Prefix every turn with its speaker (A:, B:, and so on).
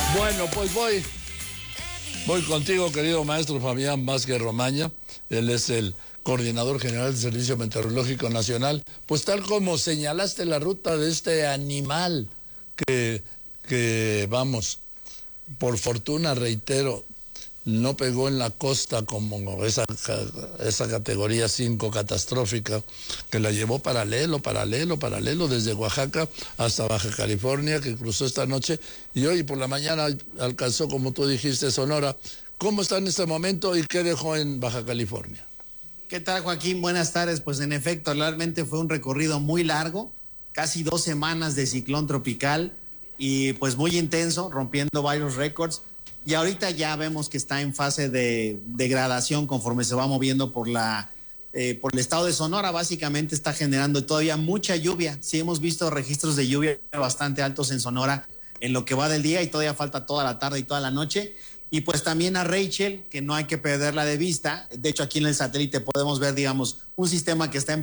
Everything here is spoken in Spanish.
A: Bueno, pues voy contigo, querido maestro Fabián Vázquez Romaña. Él es el coordinador general del Servicio Meteorológico Nacional. Pues tal como señalaste la ruta de este animal que vamos, por fortuna, reitero, no pegó en la costa como esa categoría 5 catastrófica, que la llevó paralelo desde Oaxaca hasta Baja California, que cruzó esta noche y hoy por la mañana alcanzó, como tú dijiste, Sonora. ¿Cómo está en este momento y qué dejó en Baja California?
B: ¿Qué tal, Joaquín? Buenas tardes. Pues en efecto, realmente fue un recorrido muy largo, casi 2 semanas de ciclón tropical y pues muy intenso, rompiendo varios récords. Y ahorita ya vemos que está en fase de degradación conforme se va moviendo por el estado de Sonora. Básicamente está generando todavía mucha lluvia. Sí hemos visto registros de lluvia bastante altos en Sonora en lo que va del día y todavía falta toda la tarde y toda la noche. Y pues también a Rachel, que no hay que perderla de vista. De hecho, aquí en el satélite podemos ver, digamos, un sistema que está en